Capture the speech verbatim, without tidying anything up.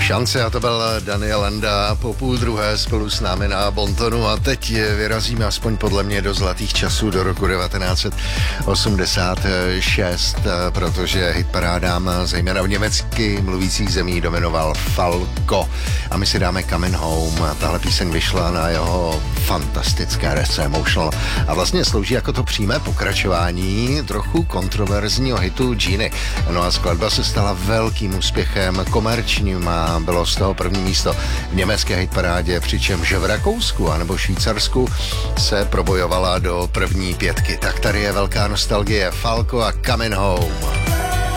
Šance, a to byl Daniel Landa po půl druhé spolu s námi na Bontonu a teď vyrazíme aspoň podle mě do zlatých časů do roku devatenáct set osmdesát šest, protože hitparádám zejména v německy mluvících zemí dominoval Falco a my si dáme Coming Home. Tahle píseň vyšla na jeho fantastické desce Emotional a vlastně slouží jako to přímé pokračování trochu kontroverzního hitu Genie. No a skladba se stala velkým úspěchem komerčním a bylo z toho první místo v německé hitparádě, přičemž v Rakousku anebo Švýcarsku se probojovala do první pětky. Tak tady je velká nostalgie, Falco a Coming Home.